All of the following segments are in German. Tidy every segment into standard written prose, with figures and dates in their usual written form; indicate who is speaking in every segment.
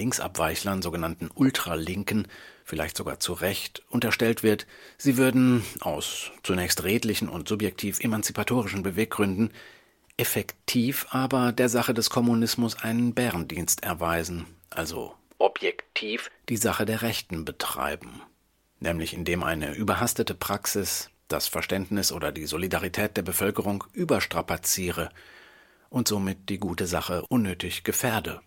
Speaker 1: Linksabweichlern, sogenannten Ultralinken, vielleicht sogar zu Recht, unterstellt wird, sie würden aus zunächst redlichen und subjektiv emanzipatorischen Beweggründen effektiv aber der Sache des Kommunismus einen Bärendienst erweisen, also objektiv die Sache der Rechten betreiben, nämlich indem eine überhastete Praxis das Verständnis oder die Solidarität der Bevölkerung überstrapaziere und somit die gute Sache unnötig gefährde.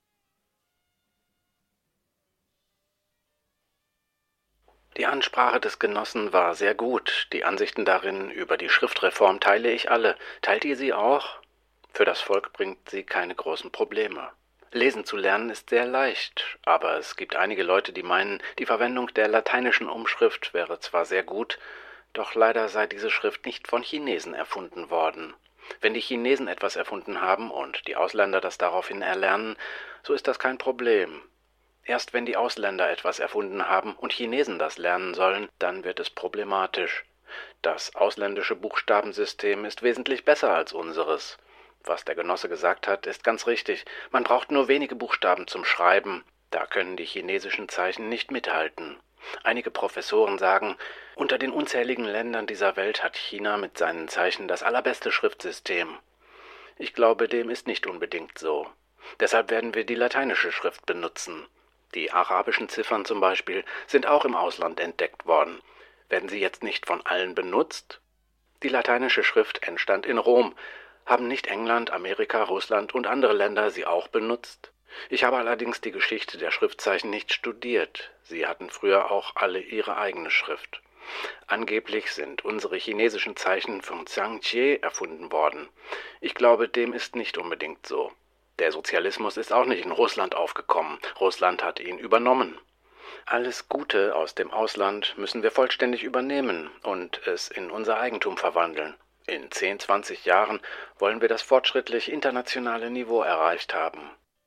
Speaker 1: Die Ansprache des Genossen war sehr gut. Die Ansichten darin über die Schriftreform teile ich alle. Teilt ihr sie auch? Für das Volk bringt sie keine großen Probleme. Lesen zu lernen ist sehr leicht, aber es gibt einige Leute, die meinen, die Verwendung der lateinischen Umschrift wäre zwar sehr gut, doch leider sei diese Schrift nicht von Chinesen erfunden worden. Wenn die Chinesen etwas erfunden haben und die Ausländer das daraufhin erlernen, so ist das kein Problem. Erst wenn die Ausländer etwas erfunden haben und Chinesen das lernen sollen, dann wird es problematisch. Das ausländische Buchstabensystem ist wesentlich besser als unseres. Was der Genosse gesagt hat, ist ganz richtig. Man braucht nur wenige Buchstaben zum Schreiben. Da können die chinesischen Zeichen nicht mithalten. Einige Professoren sagen, unter den unzähligen Ländern dieser Welt hat China mit seinen Zeichen das allerbeste Schriftsystem. Ich glaube, dem ist nicht unbedingt so. Deshalb werden wir die lateinische Schrift benutzen. Die arabischen Ziffern zum Beispiel sind auch im Ausland entdeckt worden. Werden sie jetzt nicht von allen benutzt? Die lateinische Schrift entstand in Rom. Haben nicht England, Amerika, Russland und andere Länder sie auch benutzt? Ich habe allerdings die Geschichte der Schriftzeichen nicht studiert. Sie hatten früher auch alle ihre eigene Schrift. Angeblich sind unsere chinesischen Zeichen von Zhangjie erfunden worden. Ich glaube, dem ist nicht unbedingt so. Der Sozialismus ist auch nicht in Russland aufgekommen. Russland hat ihn übernommen. Alles Gute aus dem Ausland müssen wir vollständig übernehmen und es in unser Eigentum verwandeln. In 10, 20 Jahren wollen wir das fortschrittlich internationale Niveau erreicht haben.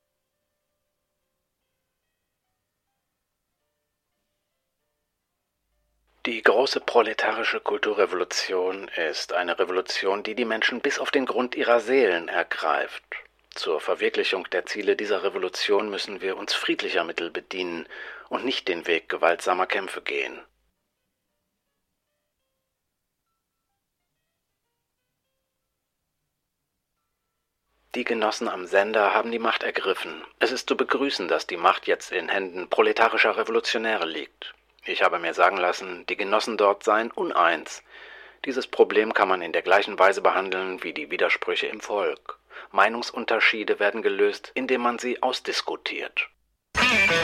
Speaker 1: Die große proletarische Kulturrevolution ist eine Revolution, die die Menschen bis auf den Grund ihrer Seelen ergreift. Zur Verwirklichung der Ziele dieser Revolution müssen wir uns friedlicher Mittel bedienen und nicht den Weg gewaltsamer Kämpfe gehen. Die Genossen am Sender haben die Macht ergriffen. Es ist zu begrüßen, dass die Macht jetzt in Händen proletarischer Revolutionäre liegt. Ich habe mir sagen lassen, die Genossen dort seien uneins. Dieses Problem kann man in der gleichen Weise behandeln wie die Widersprüche im Volk. Meinungsunterschiede werden gelöst, indem man sie ausdiskutiert.